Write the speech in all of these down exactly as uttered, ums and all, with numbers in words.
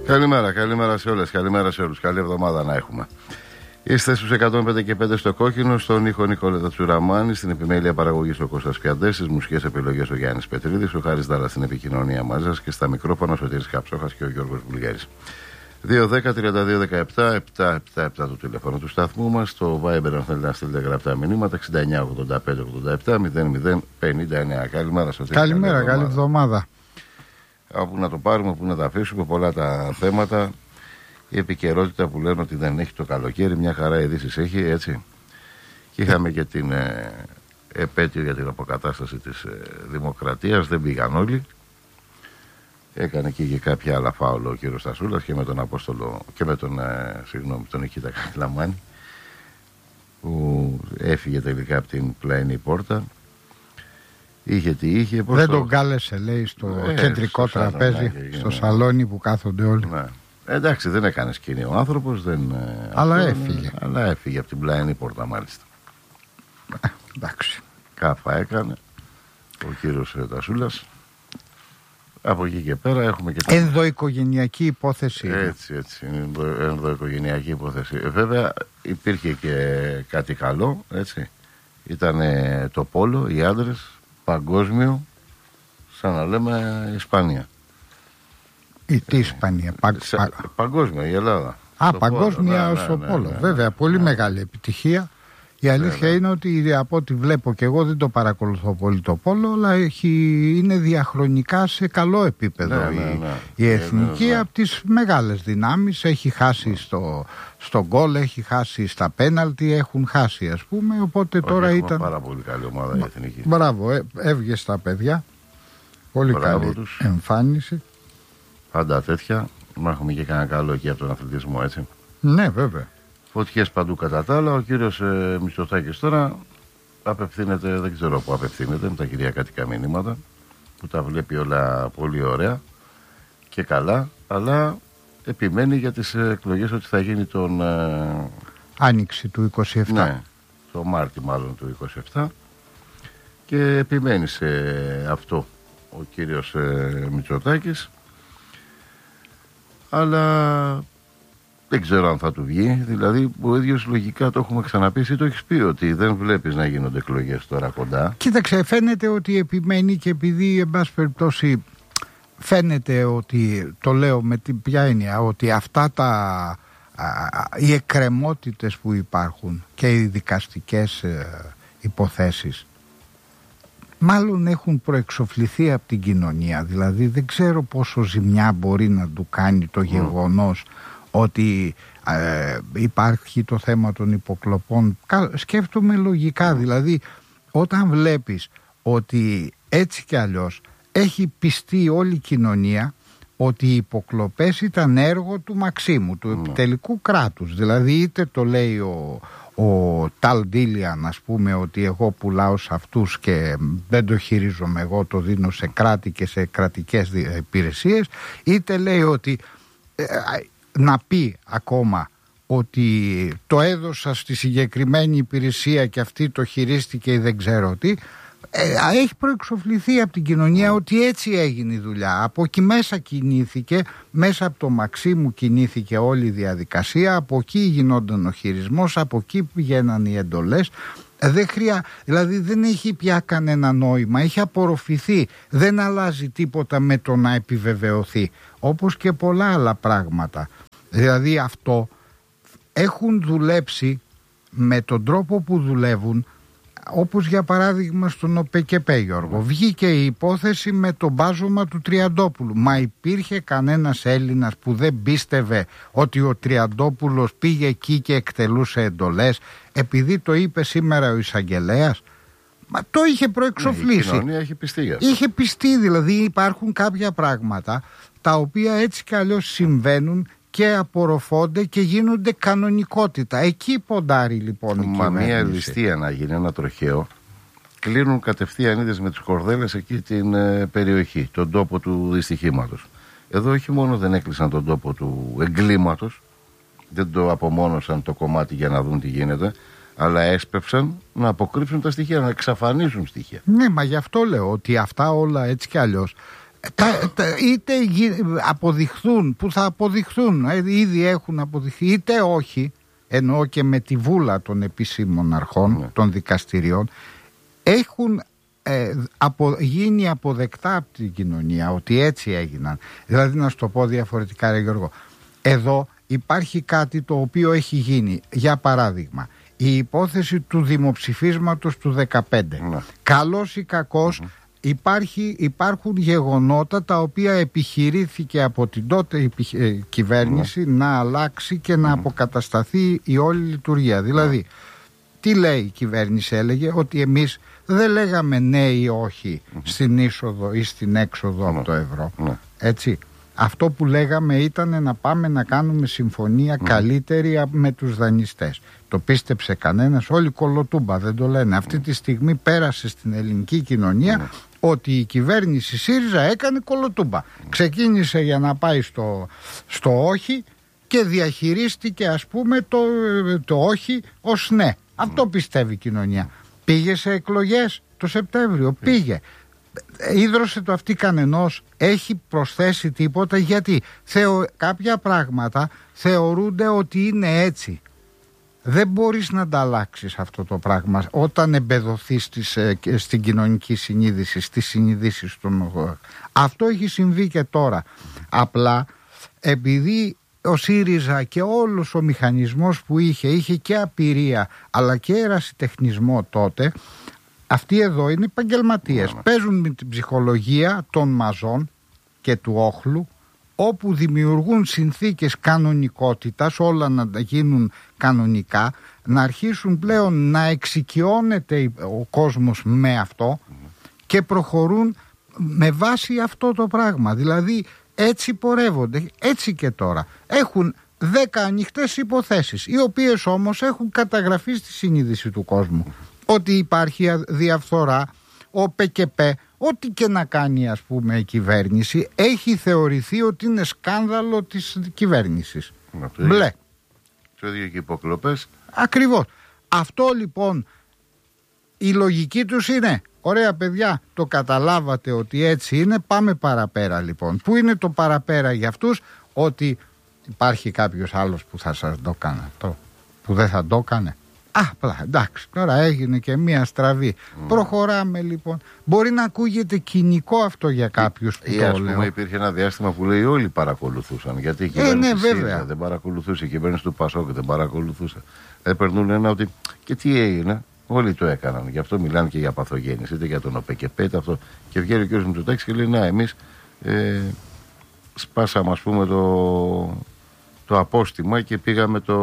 Καλημέρα, καλημέρα σε όλες, καλημέρα σε όλους. Καλή εβδομάδα να έχουμε. Είστε στους εκατόν πέντε και πέντε στο Κόκκινο, στον ήχο Νικόλετα Τσουραμάνη, στην επιμέλεια παραγωγής ο Κώστας Πιαντές, στις μουσικές επιλογές ο Γιάννης Πετρίδης, ο Χάρης Δάλας στην επικοινωνία μαζί σας και στα μικρόφωνα ο Σωτήρης Καψόχας και ο Γιώργος Βουλγέρης. δύο δέκα τριάντα δύο δεκαεπτά επτά επτά επτά το τηλέφωνο του σταθμού μας, το Viber αν θέλετε να στείλετε γραπτά μηνύματα εξήντα εννιά ογδόντα πέντε ογδόντα επτά μηδέν μηδέν πενήντα εννέα. Καλημέρα Σωτήρη. Καλημέρα, καλή εβδομάδα. Από να το πάρουμε, που να τα αφήσουμε, πολλά τα θέματα. Η επικαιρότητα που λένε ότι δεν έχει το καλοκαίρι, μια χαρά ειδήσεις έχει, έτσι. Και είχαμε και την ε, επέτειο για την αποκατάσταση της ε, δημοκρατίας, δεν πήγαν όλοι. Έκανε και, και κάποια άλλα φάουλο ο κύριος Στασούλας και με τον Απόστολο και με τον, ε, συγγνώμη, τον Νικήτα Κακλαμάνη, που έφυγε τελικά από την πλαϊνή πόρτα. Είχε τι είχε. Δεν το... τον κάλεσε, λέει, στο ε, κεντρικό στο τραπέζι, σαλονάκι, στο ναι. σαλόνι που κάθονται όλοι. Ναι. Εντάξει, δεν έκανε σκηνή ο άνθρωπος, δεν... αλλά αυτό, έφυγε. Αλλά έφυγε από την πλαϊνή πόρτα, μάλιστα. Ε, εντάξει. Κάφα έκανε ο κύριος Τασούλας. Από εκεί και πέρα έχουμε και... Ενδοοικογενειακή υπόθεση. Έτσι, έτσι, ενδοοικογενειακή υπόθεση. Ε, βέβαια υπήρχε και κάτι καλό, έτσι. Ήταν το πόλο, οι άντρες, παγκόσμιο, σαν να λέμε Ισπανία. Η τι Ισπανία, πα, σε, πα... παγκόσμια η Ελλάδα. Α, παγκόσμια στο ναι, πόλο. Ναι, ναι, βέβαια, ναι, πολύ ναι. μεγάλη επιτυχία. Η αλήθεια Βέβαια. είναι ότι από ό,τι βλέπω και εγώ δεν το παρακολουθώ πολύ το πόλο, αλλά έχει, είναι διαχρονικά σε καλό επίπεδο ναι, ναι, ναι. η, η εθνική ναι, ναι. από τις μεγάλες δυνάμεις. Έχει χάσει στο, στο γκολ, έχει χάσει στα πέναλτι, έχουν χάσει ας πούμε, οπότε Όχι, τώρα ήταν... πάρα πολύ καλή ομάδα η εθνική. Μπράβο, ε, έβγε στα παιδιά, πολύ Μπράβο καλή τους. εμφάνιση. Πάντα τέτοια, μα έχουμε και κανένα καλό εκεί από τον αθλητισμό, έτσι. Ναι, βέβαια. Φωτιές παντού κατά τα άλλα. Ο κύριος ε, Μητσοτάκης τώρα απευθύνεται, δεν ξέρω πού απευθύνεται, με τα κυριακάτικα μηνύματα που τα βλέπει όλα πολύ ωραία και καλά, αλλά επιμένει για τις εκλογές ότι θα γίνει τον ε, Άνοιξη του είκοσι επτά. Ναι, το Μάρτι μάλλον του είκοσι επτά, και επιμένει σε αυτό ο κύριος ε, Μητσοτάκης, αλλά δεν ξέρω αν θα του βγει. Δηλαδή, ο ίδιος λογικά το έχουμε ξαναπεί, εσύ το έχεις πει, ότι δεν βλέπεις να γίνονται εκλογές τώρα κοντά. Κοίταξε, φαίνεται ότι επιμένει, και επειδή, εν πάση περιπτώσει, φαίνεται ότι, το λέω με την ποια έννοια, ότι αυτά τα, α, οι εκκρεμότητες που υπάρχουν και οι δικαστικές ε, υποθέσεις, μάλλον έχουν προεξοφληθεί από την κοινωνία. Δηλαδή, δεν ξέρω πόσο ζημιά μπορεί να του κάνει το γεγονός mm. ότι ε, υπάρχει το θέμα των υποκλοπών. Σκέφτομαι λογικά, δηλαδή όταν βλέπεις ότι έτσι κι αλλιώς έχει πιστεί όλη η κοινωνία ότι οι υποκλοπές ήταν έργο του Μαξίμου, του mm. επιτελικού κράτους. Δηλαδή είτε το λέει ο, ο Ταλ Ντίλιαν, ας πούμε, ότι εγώ πουλάω σε αυτούς και δεν το χειρίζομαι, εγώ το δίνω σε κράτη και σε κρατικές υπηρεσίες, είτε λέει ότι ε, να πει ακόμα ότι το έδωσα στη συγκεκριμένη υπηρεσία και αυτή το χειρίστηκε ή δεν ξέρω τι. Ε, έχει προεξοφληθεί από την κοινωνία ότι έτσι έγινε η δουλειά. Από εκεί μέσα κινήθηκε, μέσα από το Μαξίμου κινήθηκε όλη η διαδικασία, από εκεί γινόταν ο χειρισμός, από εκεί πηγαίναν οι εντολές. Δεν χρειά, δηλαδή δεν έχει πια κανένα νόημα, έχει απορροφηθεί, δεν αλλάζει τίποτα με το να επιβεβαιωθεί, όπως και πολλά άλλα πράγματα. Δηλαδή αυτό έχουν δουλέψει με τον τρόπο που δουλεύουν, όπως για παράδειγμα στον ΟΠΕΚΕΠΕ, Γιώργο. Βγήκε η υπόθεση με το μπάζωμα του Τριαντόπουλου. Μα υπήρχε κανένας Έλληνας που δεν πίστευε ότι ο Τριαντόπουλος πήγε εκεί και εκτελούσε εντολές επειδή το είπε σήμερα ο εισαγγελέας? Μα το είχε προεξοφλήσει. Η κοινωνία έχει πιστεί για αυτό. Είχε πιστεί, δηλαδή υπάρχουν κάποια πράγματα τα οποία έτσι κι αλλιώς συμβαίνουν και απορροφώνται και γίνονται κανονικότητα. Εκεί ποντάρει λοιπόν η κυβέρνηση. Μα μια ληστεία να γίνει, ένα τροχαίο, κλείνουν κατευθείαν είδες με τις κορδέλες εκεί την ε, περιοχή, τον τόπο του δυστυχήματος. Εδώ όχι μόνο δεν έκλεισαν τον τόπο του εγκλήματος, δεν το απομόνωσαν το κομμάτι για να δουν τι γίνεται, αλλά έσπευσαν να αποκρύψουν τα στοιχεία, να εξαφανίσουν στοιχεία. Ναι, μα γι' αυτό λέω ότι αυτά όλα έτσι κι αλλιώς τα, τα, είτε αποδειχθούν, που θα αποδειχθούν, ήδη έχουν αποδειχθεί, είτε όχι, εννοώ και με τη βούλα των επίσημων αρχών, ναι. των δικαστηριών, έχουν ε, απο, γίνει αποδεκτά από την κοινωνία ότι έτσι έγιναν. Δηλαδή, να σου το πω διαφορετικά, ρε Γιώργο, εδώ υπάρχει κάτι το οποίο έχει γίνει. Για παράδειγμα, η υπόθεση του δημοψηφίσματος του δεκαπέντε. Ναι. Καλός ή κακός, mm-hmm. υπάρχει, υπάρχουν γεγονότα τα οποία επιχειρήθηκε από την τότε επιχ... ε, κυβέρνηση mm-hmm. να αλλάξει και να mm-hmm. αποκατασταθεί η όλη λειτουργία. Δηλαδή, τι λέει η κυβέρνηση? Έλεγε ότι εμείς δεν λέγαμε ναι ή όχι mm-hmm. στην είσοδο ή στην έξοδο mm-hmm. από το ευρώ. Mm-hmm. Έτσι. Αυτό που λέγαμε ήταν να πάμε να κάνουμε συμφωνία mm. καλύτερη με τους δανειστές. Το πίστεψε κανένας? Όλοι κολοτούμπα, δεν το λένε. Αυτή mm. τη στιγμή πέρασε στην ελληνική κοινωνία mm. ότι η κυβέρνηση ΣΥΡΙΖΑ έκανε κολοτούμπα. Mm. Ξεκίνησε για να πάει στο, στο όχι και διαχειρίστηκε, ας πούμε, το, το όχι ως ναι. Mm. Αυτό πιστεύει η κοινωνία. Πήγε σε εκλογές το Σεπτέμβριο, mm. πήγε. Ίδρωσε το αυτή κανενός, έχει προσθέσει τίποτα? Γιατί θεω, κάποια πράγματα θεωρούνται ότι είναι έτσι. Δεν μπορείς να τα αλλάξεις αυτό το πράγμα όταν εμπεδοθείς στις, στην κοινωνική συνείδηση, στις συνειδήσεις των... Αυτό έχει συμβεί και τώρα. Απλά επειδή ο ΣΥΡΙΖΑ και όλος ο μηχανισμός που είχε, είχε και απειρία αλλά και ερασιτεχνισμό τότε, αυτοί εδώ είναι επαγγελματίες. Yeah. Παίζουν με την ψυχολογία των μαζών και του όχλου, όπου δημιουργούν συνθήκες κανονικότητας, όλα να γίνουν κανονικά, να αρχίσουν πλέον να εξοικειώνεται ο κόσμος με αυτό mm. και προχωρούν με βάση αυτό το πράγμα. Δηλαδή έτσι πορεύονται, έτσι και τώρα. Έχουν δέκα ανοιχτές υποθέσεις, οι οποίες όμως έχουν καταγραφεί στη συνείδηση του κόσμου. Mm. Ότι υπάρχει διαφθορά, ο ΠΚΠ, ό,τι και να κάνει, ας πούμε, η κυβέρνηση, έχει θεωρηθεί ότι είναι σκάνδαλο της κυβέρνησης. Μπλε. Το ίδιο και υποκλοπές. Ακριβώς. Αυτό λοιπόν, η λογική τους είναι, ωραία παιδιά, το καταλάβατε ότι έτσι είναι, πάμε παραπέρα λοιπόν. Πού είναι το παραπέρα για αυτούς? Ότι υπάρχει κάποιος άλλος που θα σας το κάνει αυτό, που δεν θα το έκανε. Α, εντάξει, τώρα έγινε και μία στραβή. Mm. Προχωράμε λοιπόν. Μπορεί να ακούγεται κοινικό αυτό για κάποιους που ή, το ας πούμε, λέω. Υπήρχε ένα διάστημα που λέει όλοι παρακολουθούσαν. Γιατί η κυβέρνηση ε, ναι, ΣΥΡΙΖΑ δεν παρακολουθούσε, η κυβέρνηση του ΠΑΣΟΚ δεν παρακολουθούσε. Έπαιρνουν ένα ότι και τι έγινε, όλοι το έκαναν. Γι' αυτό μιλάνε και για παθογένειες, είτε για τον ΟΠΕΚΕΠ, είτε αυτό. Και βγαίνει ο κ. Μητσοτάκης και λέει: να, εμείς ε, σπάσαμε, ας πούμε, το, το απόστημα και πήγαμε το.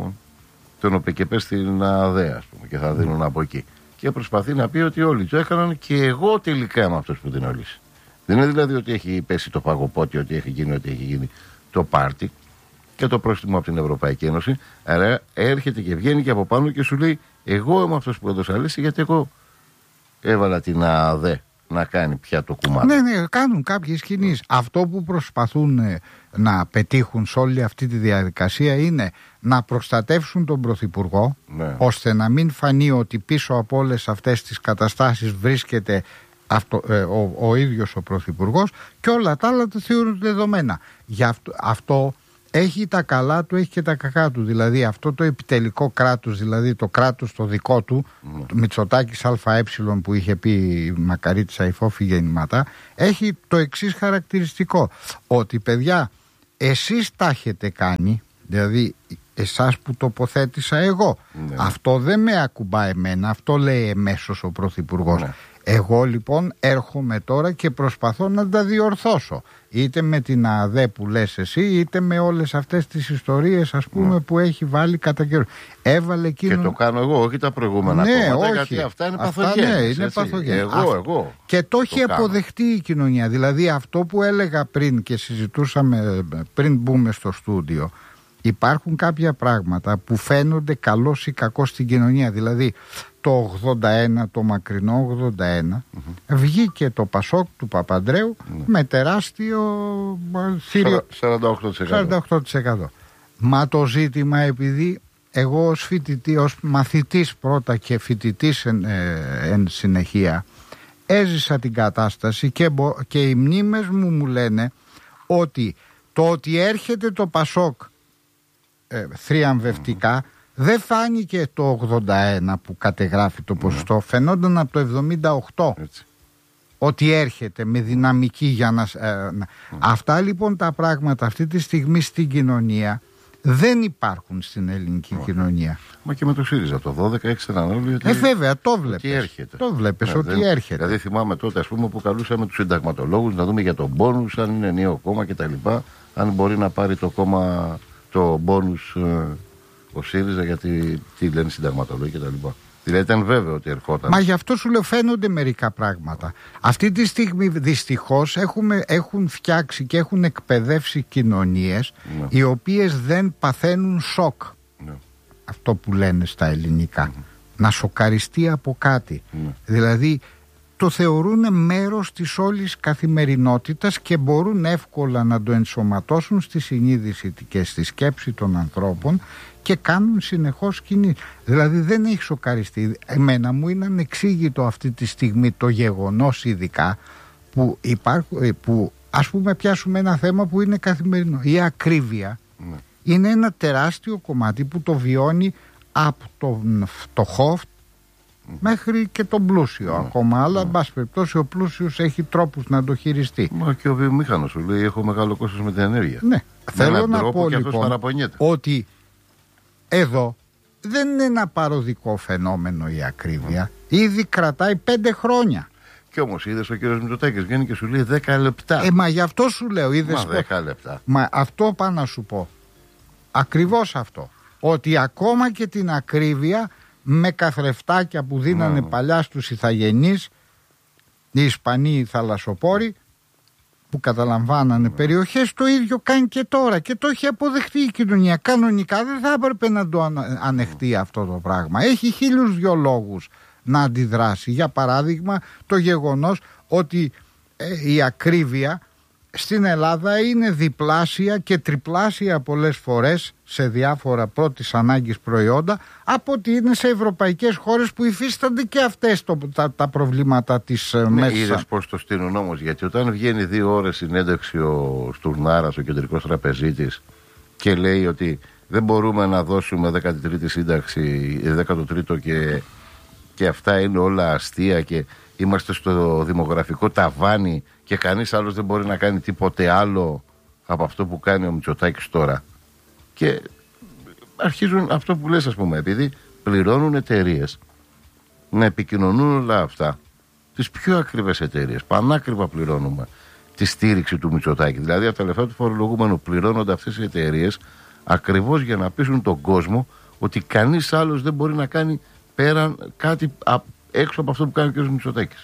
τον ΟΠΕΚΕΠ στην ΑΔΕ, ας πούμε, και θα δίνουν από εκεί. Και προσπαθεί να πει ότι όλοι το έκαναν και εγώ τελικά είμαι αυτός που την ολύσει. Δεν είναι δηλαδή ότι έχει πέσει το παγοπότι, ότι έχει γίνει, ότι έχει γίνει το πάρτι και το πρόστιμο από την Ευρωπαϊκή Ένωση. Άρα έρχεται και βγαίνει και από πάνω και σου λέει: εγώ είμαι αυτός που έδωσα λύση, γιατί εγώ έβαλα την ΑΔΕ να κάνει πια το κουμάτι. Ναι, ναι, κάνουν κάποιες κινήσεις. Αυτό που προσπαθούν ε, να πετύχουν σε όλη αυτή τη διαδικασία είναι να προστατεύσουν τον Πρωθυπουργό, ναι. ώστε να μην φανεί ότι πίσω από όλες αυτές τις καταστάσεις βρίσκεται αυτό, ε, ο, ο ίδιος ο Πρωθυπουργός, και όλα τα άλλα τα θεωρούν δεδομένα. Γι' αυτό, αυτό έχει τα καλά του, έχει και τα κακά του. Δηλαδή αυτό το επιτελικό κράτος, δηλαδή το κράτος το δικό του, mm. το Μητσοτάκης ΑΕ που είχε πει η Μακαρίτης Αϊφόφη γεννηματά, έχει το εξής χαρακτηριστικό, ότι παιδιά εσείς τα έχετε κάνει, δηλαδή εσάς που τοποθέτησα εγώ, mm. αυτό δεν με ακουμπά εμένα, αυτό λέει εμέσως ο Πρωθυπουργός. Mm. Εγώ λοιπόν έρχομαι τώρα και προσπαθώ να τα διορθώσω, είτε με την ΑΔΕ που λες εσύ, είτε με όλες αυτές τις ιστορίες, ας πούμε, mm. που έχει βάλει κατά καιρό. Έβαλε εκείνο... Και το κάνω εγώ, όχι τα προηγούμενα ναι, κόμματα, όχι. γιατί αυτά είναι αυτά, παθογένειες. Ναι, είναι παθογένειες. Εγώ, εγώ. Και το έχει το αποδεχτεί η κοινωνία. Δηλαδή αυτό που έλεγα πριν και συζητούσαμε πριν μπούμε στο στούντιο, υπάρχουν κάποια πράγματα που φαίνονται καλός ή κακός στην κοινωνία. Δηλαδή το ογδόντα ένα, το μακρινό ογδόντα ένα, mm-hmm. βγήκε το Πασόκ του Παπαντρέου mm-hmm. με τεράστιο θύριο σαράντα οκτώ τοις εκατό. σαράντα οκτώ τοις εκατό. Μα το ζήτημα, επειδή εγώ ως φοιτητή, ως μαθητής πρώτα και φοιτητής εν, ε, εν συνεχεία, έζησα την κατάσταση και, και οι μνήμες μου μου λένε ότι το ότι έρχεται το Πασόκ ε, θριαμβευτικά mm-hmm. δεν φάνηκε το ογδόντα ένα που κατεγράφει το ποσοστό, mm-hmm. φαινόταν από το εβδομήντα οκτώ. Έτσι. Ότι έρχεται με δυναμική για να... Ε, να... Mm. Αυτά λοιπόν τα πράγματα αυτή τη στιγμή στην κοινωνία δεν υπάρχουν στην ελληνική mm. κοινωνία. Μα και με το ΣΥΡΙΖΑ το δώδεκα έξεραν όλοι ότι... Ε βέβαια το βλέπεις. Ότι έρχεται. Το βλέπεις ε, ότι δεν... έρχεται. Δηλαδή θυμάμαι τότε ας πούμε που καλούσαμε τους συνταγματολόγους να δούμε για τον μπόνους, αν είναι νέο κόμμα κτλ. Αν μπορεί να πάρει το κόμμα το μπόνους ε, ο ΣΥΡΙΖΑ γιατί τι λένε συνταγματολόγοι κτλ. Δηλαδή ήταν βέβαιο ότι ερχόταν. Μα γι' αυτό σου λέω φαίνονται μερικά πράγματα. Αυτή τη στιγμή δυστυχώς έχουμε, έχουν φτιάξει και έχουν εκπαιδεύσει κοινωνίες ναι. οι οποίες δεν παθαίνουν σοκ. Ναι. Αυτό που λένε στα ελληνικά. Mm-hmm. Να σοκαριστεί από κάτι. Ναι. Δηλαδή το θεωρούν μέρος της όλης καθημερινότητας και μπορούν εύκολα να το ενσωματώσουν στη συνείδηση και στη σκέψη των ανθρώπων και κάνουν συνεχώς κινήσεις. Δηλαδή δεν έχει σοκαριστεί. Εμένα μου είναι ανεξήγητο αυτή τη στιγμή το γεγονός ειδικά που υπάρχουν, που ας πούμε πιάσουμε ένα θέμα που είναι καθημερινό. Η ακρίβεια ναι. είναι ένα τεράστιο κομμάτι που το βιώνει από τον φτωχό μέχρι και τον πλούσιο mm. ακόμα, αλλά εν mm. πάση περιπτώσει ο πλούσιος έχει τρόπους να το χειριστεί. Μα και ο βιομήχανος σου λέει έχω μεγάλο κόστος με την ενέργεια. Ναι, θέλω να πω λοιπόν ότι εδώ δεν είναι ένα παροδικό φαινόμενο η ακρίβεια, mm. ήδη κρατάει πέντε χρόνια. Κι όμως είδες ο κύριος Μητσοτάκης βγαίνει και σου λέει δέκα λεπτά. Ε, μα γι' αυτό σου λέω, είδες. Μα δέκα λεπτά. Μα αυτό πάω να σου πω. Ακριβώς αυτό. Ότι ακόμα και την ακρίβεια με καθρεφτάκια που δίνανε mm. παλιά στους Ιθαγενείς, οι Ισπανοί οι θαλασσοπόροι που καταλαμβάνανε mm. περιοχές, το ίδιο κάνει και τώρα και το έχει αποδεχτεί η κοινωνία. Κανονικά δεν θα έπρεπε να το ανεχτεί mm. αυτό το πράγμα. Έχει χίλιους δυο λόγους να αντιδράσει. Για παράδειγμα το γεγονός ότι ε, η ακρίβεια στην Ελλάδα είναι διπλάσια και τριπλάσια πολλές φορές σε διάφορα πρώτης ανάγκης προϊόντα από ότι είναι σε ευρωπαϊκές χώρες που υφίστανται και αυτές το, τα, τα προβλήματα της ναι, μέσα. Είδες πώς το στείλουν όμως, γιατί όταν βγαίνει δύο ώρες συνέντευξη ο Στουρνάρας, ο κεντρικός τραπεζίτης και λέει ότι δεν μπορούμε να δώσουμε δέκατη τρίτη σύνταξη, δέκατο τρίτο και, και αυτά είναι όλα αστεία και είμαστε στο δημογραφικό ταβάνι και κανείς άλλος δεν μπορεί να κάνει τίποτε άλλο από αυτό που κάνει ο Μητσοτάκης τώρα. Και αρχίζουν αυτό που λες, ας πούμε, επειδή πληρώνουν εταιρείες να επικοινωνούν όλα αυτά, τις πιο ακριβές εταιρείες, πανάκριβα πληρώνουμε τη στήριξη του Μητσοτάκη. Δηλαδή από τα λεφτά του φορολογούμενου πληρώνονται αυτές οι εταιρείες ακριβώς για να πείσουν τον κόσμο ότι κανείς άλλος δεν μπορεί να κάνει πέραν κάτι έξω από αυτό που κάνει ο κ. Μητσοτάκης.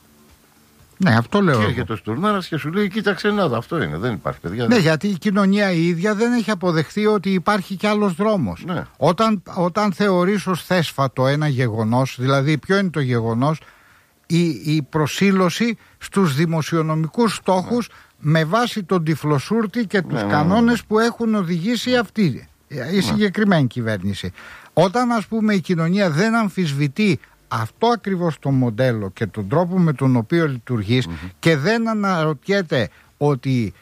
Ναι, αυτό λέω. Και έρχεται ο Στουρνάρας και σου λέει: κοίταξε να δω, αυτό είναι, δεν υπάρχει παιδιά. Ναι, γιατί η κοινωνία η ίδια δεν έχει αποδεχθεί ότι υπάρχει κι άλλος δρόμος. Ναι. Όταν, όταν θεωρείς ως θέσφατο ένα γεγονός, δηλαδή ποιο είναι το γεγονός, η, η προσήλωση στους δημοσιονομικούς στόχους ναι. με βάση τον τυφλοσούρτη και τους ναι, κανόνες ναι, ναι. που έχουν οδηγήσει αυτή η συγκεκριμένη ναι. κυβέρνηση. Όταν ας πούμε η κοινωνία δεν αμφισβητεί αυτό ακριβώς το μοντέλο και τον τρόπο με τον οποίο λειτουργείς mm-hmm. και δεν αναρωτιέται ότι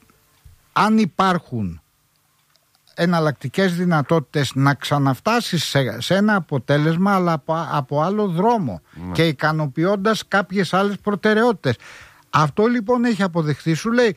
αν υπάρχουν εναλλακτικές δυνατότητες να ξαναφτάσεις σε, σε ένα αποτέλεσμα αλλά από, από άλλο δρόμο mm-hmm. και ικανοποιώντας κάποιες άλλες προτεραιότητες. Αυτό λοιπόν έχει αποδεχθεί. Σου λέει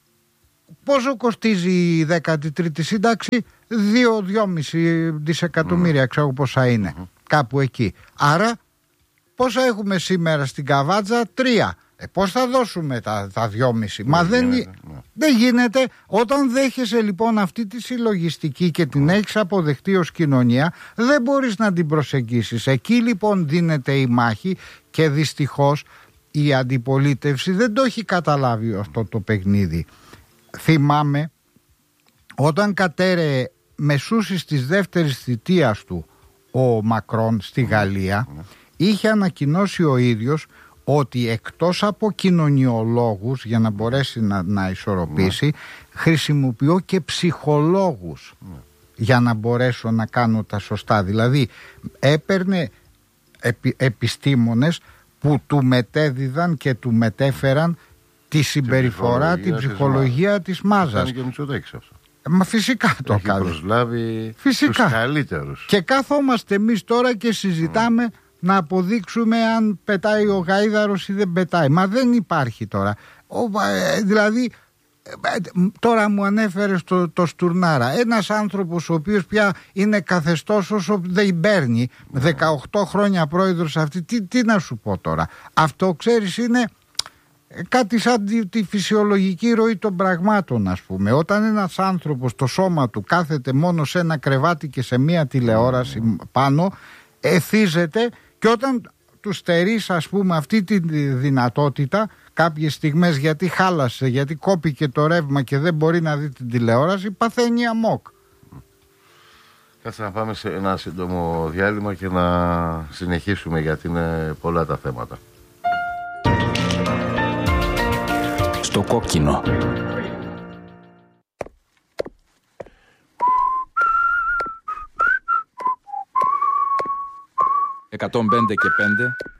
πόσο κοστίζει η δέκατη τρίτη σύνταξη, δύο με δυόμισι δισεκατομμύρια, mm-hmm. ξέρω πόσα είναι. Mm-hmm. Κάπου εκεί. Άρα πόσα έχουμε σήμερα στην Καβάτζα, τρία. Ε, πώς θα δώσουμε τα, τα δυόμιση. Μα δεν, γίνεται, ναι. δεν γίνεται. Όταν δέχεσαι λοιπόν αυτή τη συλλογιστική και την έχεις αποδεχτεί ως κοινωνία, δεν μπορείς να την προσεγγίσεις. Εκεί λοιπόν δίνεται η μάχη και δυστυχώς η αντιπολίτευση δεν το έχει καταλάβει αυτό το παιχνίδι. Θυμάμαι όταν κατέρεε μεσούσης της δεύτερης θητείας του ο Μακρόν στη Γαλλία, mm. είχε ανακοινώσει ο ίδιος ότι εκτός από κοινωνιολόγους για να μπορέσει να, να ισορροπήσει, mm. χρησιμοποιώ και ψυχολόγους mm. για να μπορέσω να κάνω τα σωστά. Δηλαδή έπαιρνε επι, επιστήμονες που του μετέδιδαν και του μετέφεραν τη συμπεριφορά, την ψυχολογία της μάζας. Κάνει και ο Μητσοτάκης αυτό. Μα φυσικά το έχει κάνει. προσλάβει φυσικά. τους καλύτερους. Και κάθομαστε εμείς τώρα και συζητάμε mm. να αποδείξουμε αν πετάει ο γαΐδαρος ή δεν πετάει. Μα δεν υπάρχει τώρα. Ο, ε, δηλαδή τώρα μου ανέφερε το, το Στουρνάρα, ένας άνθρωπος ο οποίος πια είναι καθεστώς όσο δεν παίρνει, δεκαοκτώ χρόνια πρόεδρος αυτή, τι, τι να σου πω τώρα. Αυτό ξέρεις είναι κάτι σαν τη, τη φυσιολογική ροή των πραγμάτων, ας πούμε. Όταν ένας άνθρωπος το σώμα του κάθεται μόνο σε ένα κρεβάτι και σε μία τηλεόραση πάνω, εθίζεται, και όταν του στερείς, ας πούμε, αυτή τη δυνατότητα κάποιες στιγμές, γιατί χάλασε, γιατί κόπηκε το ρεύμα και δεν μπορεί να δει την τηλεόραση, παθαίνει αμόκ. Κάτσε να πάμε σε ένα σύντομο διάλειμμα και να συνεχίσουμε, γιατί είναι πολλά τα θέματα. Στο κόκκινο. εκατόν πέντε και πέντε